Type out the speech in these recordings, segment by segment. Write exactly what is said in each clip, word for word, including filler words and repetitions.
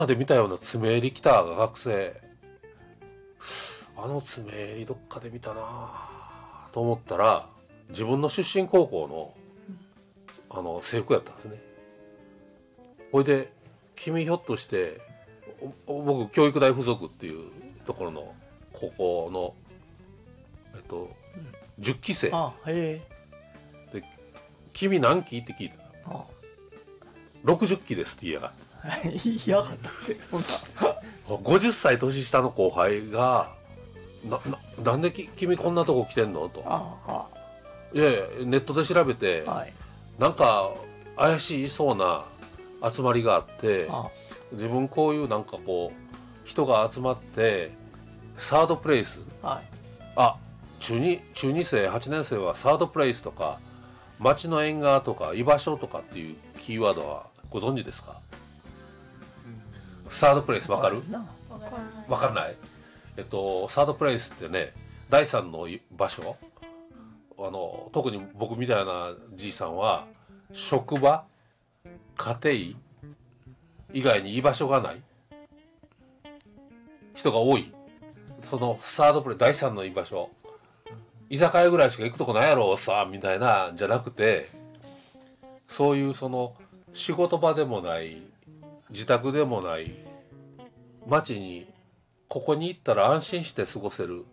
で見たような爪襟来た学生、あの爪襟どっかで見たなと思ったら、自分の出身高校のあの制服やったんですね。ほいで、君ひょっとして僕教育大附属っていうところの高校のえっとじゅっき生、 あへで君何期って聞いたら、 あろくじゅっきですって言いやがっていやがってそんなごじゅっさい年下の後輩がな, な, なんでき君こんなとこ来てんのと。 ああいやいやネットで調べて、 はい、 なんか怪しいそうな集まりがあって、 あ自分こういうなんかこう人が集まってサードプレイス、 はい、 あ中に中に生はちねん生はサードプレイスとか街の縁側とか居場所とかっていうキーワードはご存知ですか？サードプレイス分かる？分かんない。えっとサードプレイスってね、第三の場所、あの特に僕みたいなじいさんは職場家庭以外に居場所がない人が多い。そのサードプレイ第三の居場所、居酒屋ぐらいしか行くとこないやろさみたいなじゃなくて、そういうその仕事場でもない自宅でもない街に、ここに行ったら安心して過ごせる、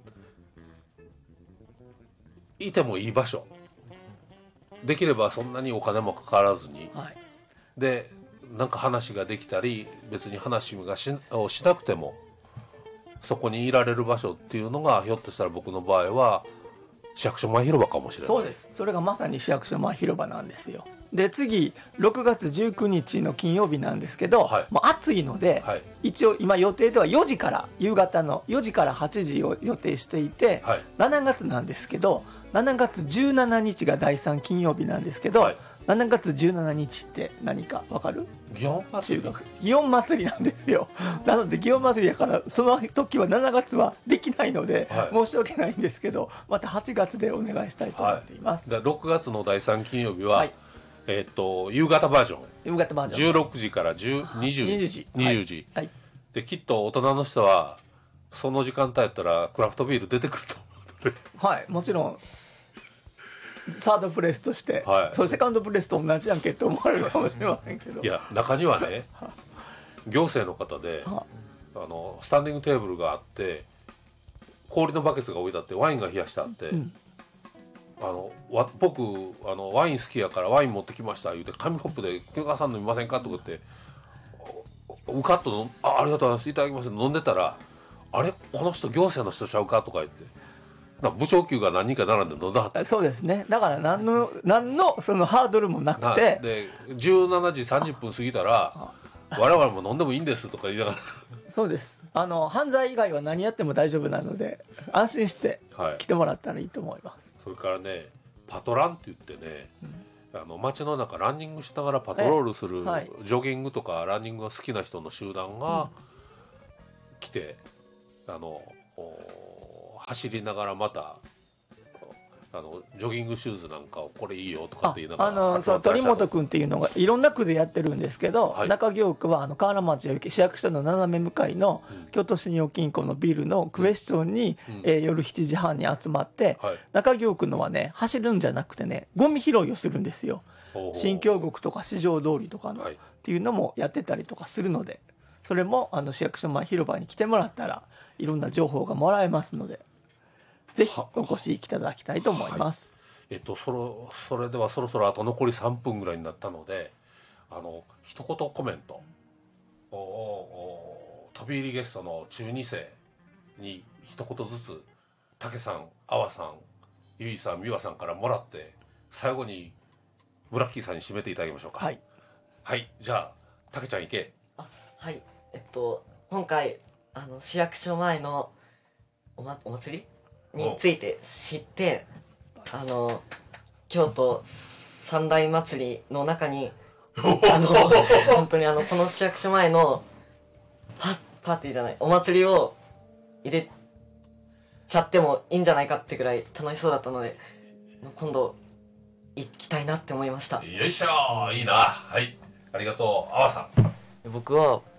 いてもいい場所、できればそんなにお金もかからずに、 はい、 でなんか話ができたり別に話が し, をしなくてもそこにいられる場所っていうのが、ひょっとしたら僕の場合は市役所前広場かもしれない。 そうです。それがまさに市役所前広場なんですよ。で次ろくがつじゅうくにちの金曜日なんですけど、はい、もう暑いので、はい、一応今予定ではよじから夕方のよじからはちじを予定していて、はい、しちがつなんですけど、しちがつじゅうしちにちがだいさん金曜日なんですけど、はい、しちがつじゅうしちにちって何か分かる？ 祇園祭り。 祇園祭りなんですよ。なので祇園祭りだからその時はしちがつはできないので、はい、申し訳ないんですけど、またはちがつでお願いしたいと思っています。 はい、ろくがつのだいさん金曜日は、はい、えー、っと夕方バージョン、 夕方バージョンじゅうろくじからにじゅうじ、 にじゅうじ、 にじゅうじ、 はいはい、 できっと大人の人はその時間帯やったらクラフトビール出てくると思うので、 はい、もちろんサードプレイスとして、 はい、 それセカンドプレイスと同じやんけって思われるかもしれませんけど、 いや中にはね行政の方であのスタンディングテーブルがあって氷のバケツが置いてあってワインが冷やしてあって、うん、あのわ僕あのワイン好きやからワイン持ってきました言うて紙コップで「清川さん飲みませんか?」とかってうかっと あ, ありがとうございますいただきます飲んでたら、あれこの人行政の人ちゃうかとか言って部長級が何人か並んで飲んだはった。 そうですね。だから何の何のそのハードルもなくて、 でじゅうしちじさんじゅっぷん過ぎたら我々も飲んでもいいんですとか言いながらそうです。あの犯罪以外は何やっても大丈夫なので安心して来てもらったらいいと思います。 はい、それからねパトランって言ってね、うん、あの街の中ランニングしながらパトロールする、はい、ジョギングとかランニングが好きな人の集団が来て、うん、あの走りながらまたあのジョギングシューズなんかをこれいいよとかって言いながら、あのそう鳥本君っていうのがいろんな区でやってるんですけど、はい、中京区はあの河原町市役所の斜め向かいの京都信用金庫のビルのクエスチョンに、うんえー、夜しちじはんに集まって、はい、中京区のはね走るんじゃなくてねゴミ拾いをするんですよ。新京極とか四条通りとかの、はい、っていうのもやってたりとかするので、それもあの市役所前広場に来てもらったらいろんな情報がもらえますので、ぜひお越しいただきたいと思います。 はい、えっと、そろそれではそろそろあと残りさんぷんぐらいになったので、あの一言コメントおお飛び入りゲストの中に生に一言ずつ竹さん、阿波さん、ゆいさん、美和さんからもらって最後にブラッキーさんに締めていただきましょうか。はい、はい、じゃあ竹ちゃん行け。 あはいえっと今回あの市役所前のお、ま、お祭りについて知って、あの京都三大祭りの中にあの本当にあのこの市役所前のパ, パーティーじゃないお祭りを入れちゃってもいいんじゃないかってくらい楽しそうだったので、今度行きたいなって思いました。 よいしょいいな。はいありがとう。阿波さん。 僕は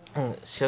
うん、市